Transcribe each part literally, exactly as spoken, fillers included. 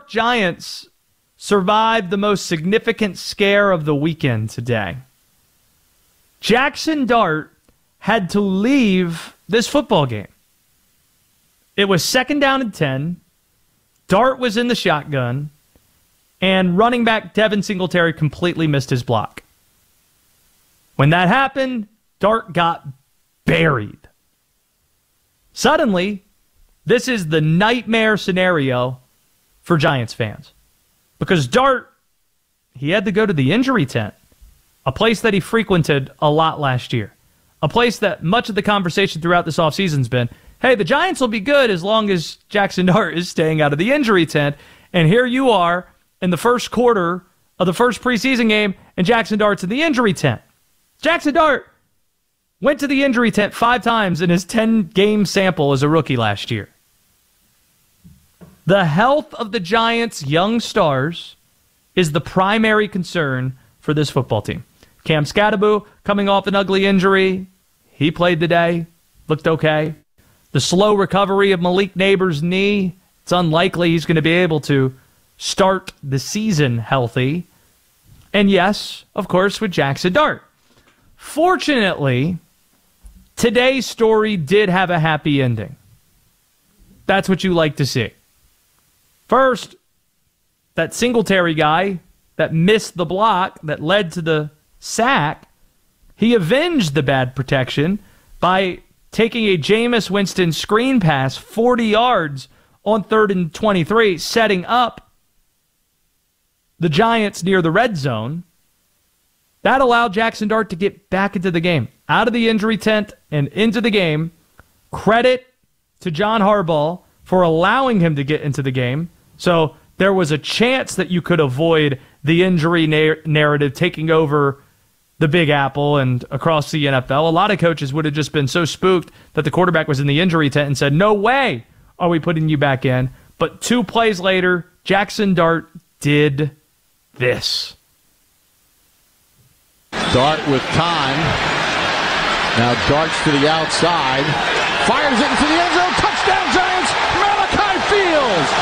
York Giants survived the most significant scare of the weekend today. Jackson Dart had to leave this football game. It was second down and ten. Dart was in the shotgun, and running back Devin Singletary completely missed his block. When that happened, Dart got buried. Suddenly, this is the nightmare scenario for Giants fans. Because Dart, he had to go to the injury tent, a place that he frequented a lot last year. A place that much of the conversation throughout this offseason has been, hey, the Giants will be good as long as Jackson Dart is staying out of the injury tent. And here you are in the first quarter of the first preseason game, and Jackson Dart's in the injury tent. Jackson Dart went to the injury tent five times in his ten-game sample as a rookie last year. The health of the Giants' young stars is the primary concern for this football team. Cam Skattebo coming off an ugly injury. He played today, looked okay. The slow recovery of Malik Neighbors' knee, it's unlikely he's going to be able to start the season healthy. And yes, of course, with Jackson Dart. Fortunately, today's story did have a happy ending. That's what you like to see. First, that Singletary guy that missed the block that led to the sack, he avenged the bad protection by taking a Jameis Winston screen pass forty yards on third and twenty-three, setting up the Giants near the red zone. That allowed Jackson Dart to get back into the game, out of the injury tent and into the game. Credit to John Harbaugh for allowing him to get into the game. So there was a chance that you could avoid the injury na- narrative taking over the Big Apple and across the N F L. A lot of coaches would have just been so spooked that the quarterback was in the injury tent and said, no way are we putting you back in. But two plays later, Jackson Dart did this. Dart with time. Now darts to the outside. Fires it into the end zone. Touchdown Giants, Malachi Fields.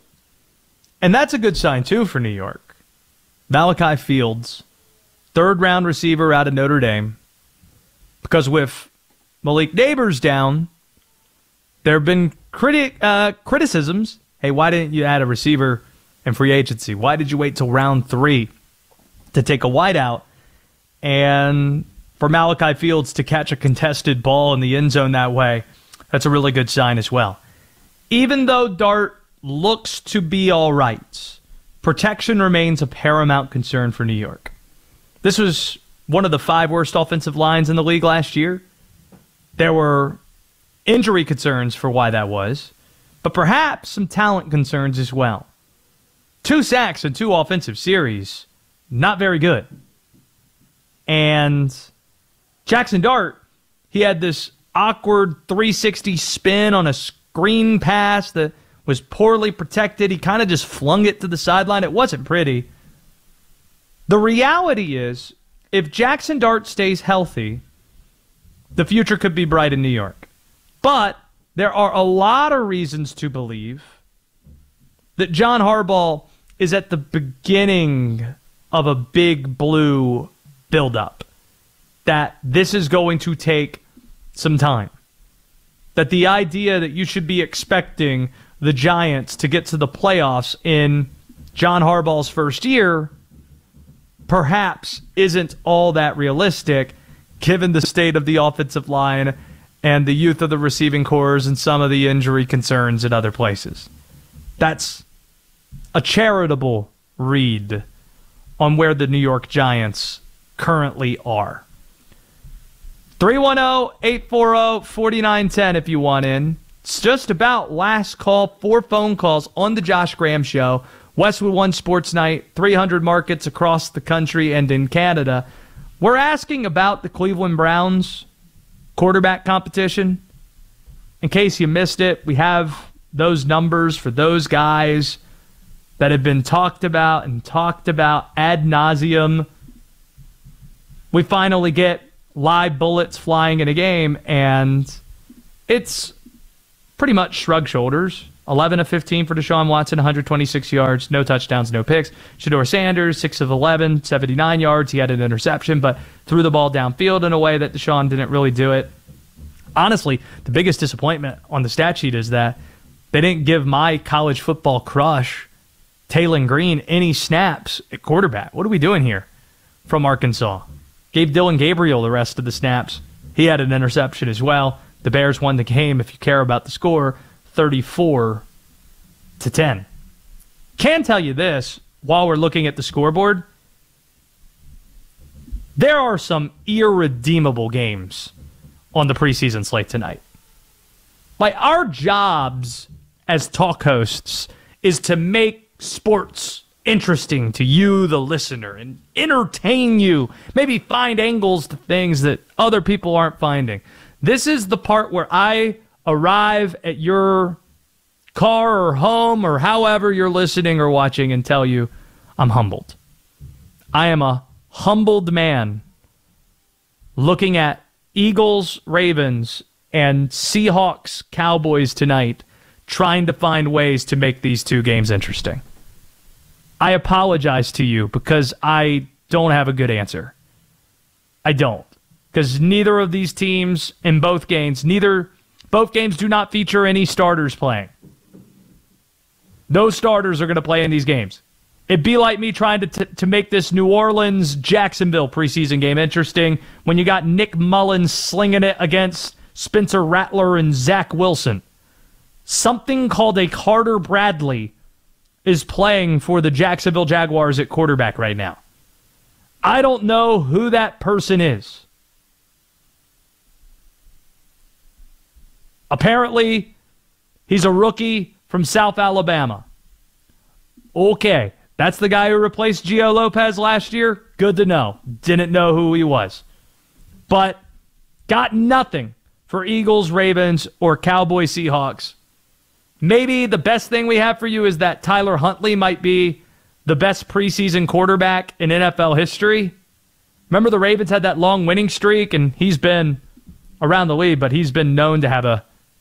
And that's a good sign, too, for New York. Malachi Fields, third-round receiver out of Notre Dame. Because with Malik Neighbors down, there have been criti- uh, criticisms. Hey, why didn't you add a receiver in free agency? Why did you wait till round three to take a wideout? And for Malachi Fields to catch a contested ball in the end zone that way, that's a really good sign as well. Even though Dart looks to be all right, protection remains a paramount concern for New York. This was one of the five worst offensive lines in the league last year. There were injury concerns for why that was, but perhaps some talent concerns as well. Two sacks in two offensive series, not very good. And Jackson Dart, he had this awkward three sixty spin on a screen pass that was poorly protected. He kind of just flung it to the sideline. It wasn't pretty. The reality is, if Jackson Dart stays healthy, the future could be bright in New York. But there are a lot of reasons to believe that John Harbaugh is at the beginning of a big blue buildup. That this is going to take some time. That the idea that you should be expecting the Giants to get to the playoffs in John Harbaugh's first year perhaps isn't all that realistic given the state of the offensive line and the youth of the receiving corps and some of the injury concerns at other places. That's a charitable read on where the New York Giants currently are. three one zero, eight four zero, four nine one zero if you want in. It's just about last call, four phone calls on the Josh Graham Show. Westwood One Sports Night, three hundred markets across the country and in Canada. We're asking about the Cleveland Browns quarterback competition. In case you missed it, we have those numbers for those guys that have been talked about and talked about ad nauseum. We finally get live bullets flying in a game, and it's pretty much shrug shoulders. eleven of fifteen for Deshaun Watson, one hundred twenty-six yards, no touchdowns, no picks. Shedeur Sanders, six of eleven, seventy-nine yards. He had an interception, but threw the ball downfield in a way that Deshaun didn't really do it. Honestly, the biggest disappointment on the stat sheet is that they didn't give my college football crush, Taylon Green, any snaps at quarterback. What are we doing here from Arkansas? Gave Dylan Gabriel the rest of the snaps. He had an interception as well. The Bears won the game, if you care about the score, thirty-four to ten. Can tell you this, while we're looking at the scoreboard, there are some irredeemable games on the preseason slate tonight. Like, our jobs as talk hosts is to make sports interesting to you, the listener, and entertain you. Maybe find angles to things that other people aren't finding. This is the part where I arrive at your car or home or however you're listening or watching and tell you I'm humbled. I am a humbled man looking at Eagles, Ravens, and Seahawks, Cowboys tonight, trying to find ways to make these two games interesting. I apologize to you because I don't have a good answer. I don't. Because neither of these teams in both games, neither, both games do not feature any starters playing. No starters are going to play in these games. It'd be like me trying to, t- to make this New Orleans-Jacksonville preseason game interesting when you got Nick Mullins slinging it against Spencer Rattler and Zach Wilson. Something called a Carter Bradley is playing for the Jacksonville Jaguars at quarterback right now. I don't know who that person is. Apparently, he's a rookie from South Alabama. Okay, that's the guy who replaced Gio Lopez last year. Good to know. Didn't know who he was. But got nothing for Eagles, Ravens, or Cowboys, Seahawks. Maybe the best thing we have for you is that Tyler Huntley might be the best preseason quarterback in N F L history. Remember the Ravens had that long winning streak, and he's been around the league, but he's been known to have a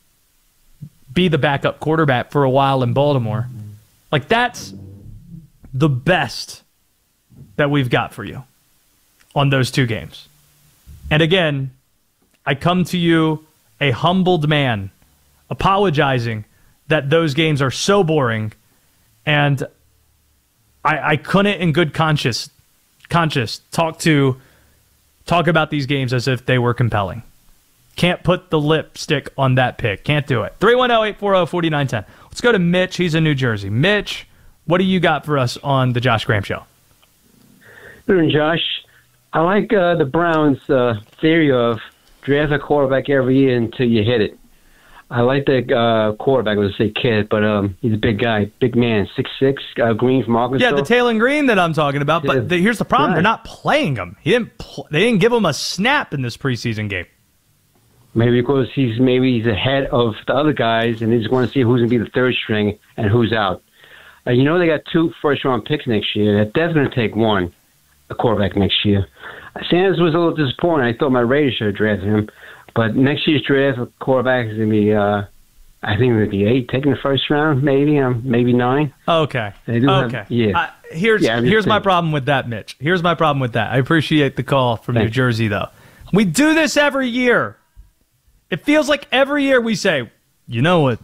be the backup quarterback for a while in Baltimore. Like, that's the best that we've got for you on those two games. And again, I come to you a humbled man, apologizing that those games are so boring, and I, I couldn't in good conscience conscious talk to talk about these games as if they were compelling. Can't put the lipstick on that pick. Can't do it. three one zero, eight four zero, four nine one zero. Let's go to Mitch. He's in New Jersey. Mitch, what do you got for us on the Josh Graham Show? Good, Josh. I like uh, the Browns' uh, theory of draft a quarterback every year until you hit it. I like the uh, quarterback. I was going to say kid, but um, he's a big guy, big man, six foot six, uh, Green from Arkansas. Yeah, the Taylon Green that I'm talking about. But Yeah. the, here's the problem: Right. they're not playing him. He didn't. Pl- they didn't give him a snap in this preseason game. Maybe because he's maybe he's ahead of the other guys, and they just want to see who's going to be the third string and who's out. Uh, you know they got two first-round picks next year. That That's going to take one, a quarterback next year. Sanders was a little disappointed. I thought my Raiders should have drafted him. But next year's draft, a quarterback is going to be, uh, I think, going to be eight, taking the first round, maybe, um, maybe nine. Okay. They do have- Okay. yeah. Uh, here's Yeah, I'm just here's my saying. problem with that, Mitch. Here's my problem with that. I appreciate the call from New Thanks. Jersey, though. We do this every year. It feels like every year we say, you know what?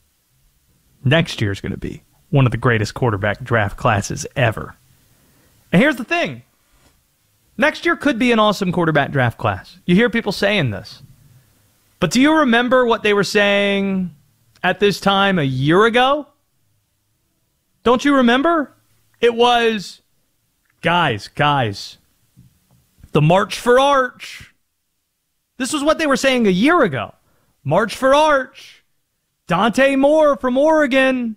Next year's going to be one of the greatest quarterback draft classes ever. And here's the thing. Next year could be an awesome quarterback draft class. You hear people saying this. But do you remember what they were saying at this time a year ago? Don't you remember? It was, guys, guys, the March for Arch. This was what they were saying a year ago. March for Arch. Dante Moore from Oregon.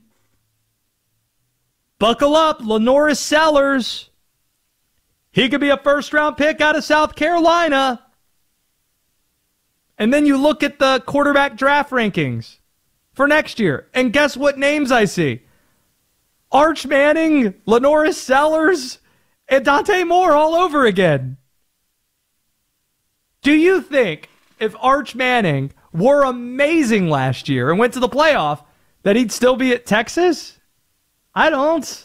Buckle up, Lenoris Sellers. He could be a first-round pick out of South Carolina. And then you look at the quarterback draft rankings for next year, and guess what names I see? Arch Manning, Lenoris Sellers, and Dante Moore all over again. Do you think if Arch Manning were amazing last year and went to the playoff, That he'd still be at Texas? I don't.